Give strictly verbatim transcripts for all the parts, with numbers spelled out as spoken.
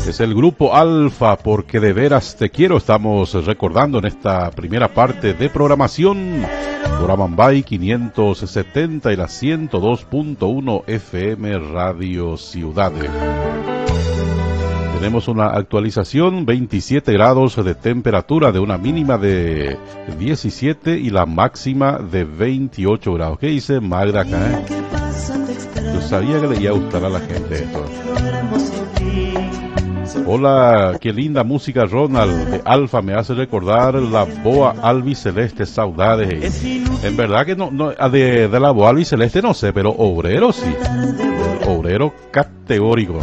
Es el grupo Alfa, porque de veras te quiero. Estamos recordando en esta primera parte de programación por Amambay quinientos setenta y la ciento dos punto uno F M Radio Ciudad. Tenemos una actualización, veintisiete grados de temperatura, de una mínima de diecisiete y la máxima de veintiocho grados. ¿Qué dice Magda acá? Eh? Yo sabía que le iba a gustar a la gente esto. Hola, qué linda música, Ronald de Alfa, me hace recordar la boa albiceleste, saudades. En verdad que no, no de, de la boa albiceleste no sé, pero obrero sí. Obrero categórico.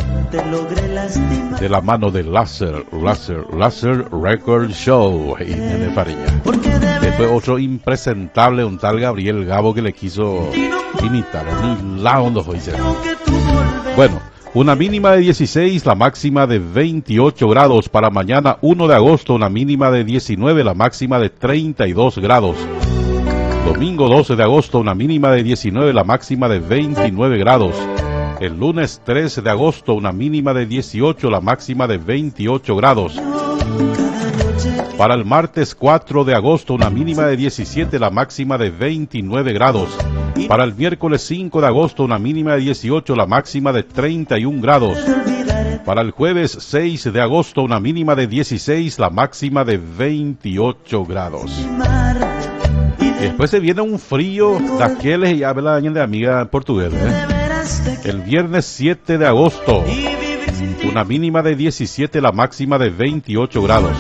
De la mano de Láser, Láser, Láser Record Show. Y Nene Fariña. Después otro impresentable, un tal Gabriel Gabo que le quiso imitar. Ni la onda fue. Bueno. Una mínima de dieciséis, la máxima de veintiocho grados. Para mañana uno de agosto, una mínima de diecinueve, la máxima de treinta y dos grados. Domingo doce de agosto, una mínima de diecinueve, la máxima de veintinueve grados. El lunes trece de agosto, una mínima de dieciocho, la máxima de veintiocho grados. Para el martes cuatro de agosto, una mínima de diecisiete, la máxima de veintinueve grados. Para el miércoles cinco de agosto, una mínima de dieciocho, la máxima de treinta y un grados. Para el jueves seis de agosto, una mínima de dieciséis, la máxima de veintiocho grados. Y después se viene un frío de aquellos, y habla de amiga portuguesa, ¿eh? El viernes siete de agosto, una mínima de diecisiete, la máxima de veintiocho grados.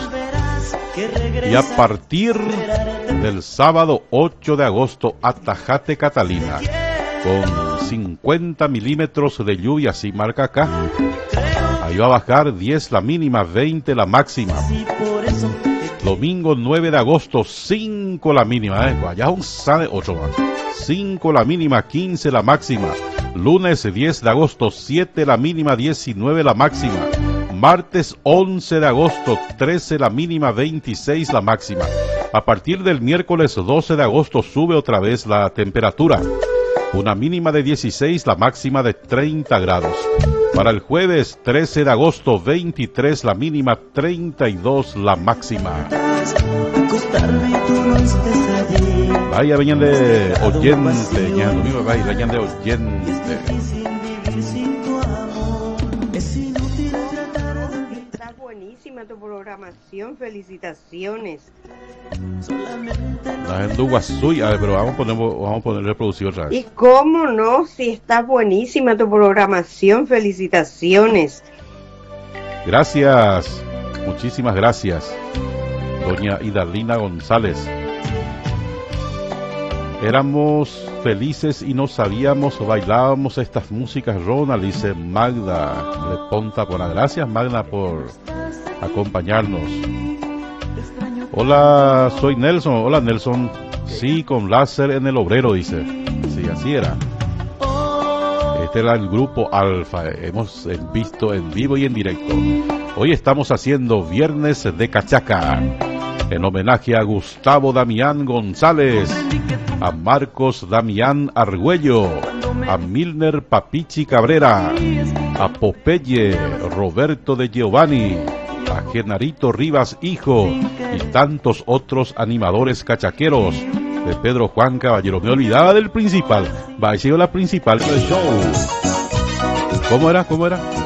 Y a partir del sábado ocho de agosto, Atajate, Catalina, con cincuenta milímetros de lluvia, así marca acá. Ahí va a bajar diez la mínima, veinte la máxima. Domingo nueve de agosto, cinco la mínima, ¿eh? Allá un sabe ocho más. cinco la mínima, quince la máxima. Lunes diez de agosto, siete la mínima, diecinueve la máxima. Martes once de agosto, trece la mínima, veintiséis la máxima. A partir del miércoles doce de agosto sube otra vez la temperatura. Una mínima de dieciséis, la máxima de treinta grados. Para el jueves trece de agosto, veintitrés la mínima, treinta y dos la máxima. Vaya, vayan de oyente, ya no mismo, vaya, vayan de oyente. Tu programación, felicitaciones. La gente Guasuy, a ver, pero vamos a poner, vamos a poner reproducir otra vez. Y cómo no, si está buenísima tu programación, felicitaciones. Gracias, muchísimas gracias, doña Idalina González. Éramos felices y no sabíamos, bailábamos estas músicas, Ronald, dice Magda de Ponta Pona. Gracias, Magda, por acompañarnos. Hola, soy Nelson. Hola, Nelson. Sí, con láser en el obrero, dice. Sí, así era. Este era el grupo Alfa. Hemos visto en vivo y en directo. Hoy estamos haciendo Viernes de Cachaca, en homenaje a Gustavo Damián González, a Marcos Damián Argüello, a Milner Papichi Cabrera, a Popeye Roberto de Giovanni, a Genarito Rivas Hijo y tantos otros animadores cachaqueros, de Pedro Juan Caballero. Me olvidaba del principal. Va a ser la principal del show. ¿Cómo era? ¿Cómo era?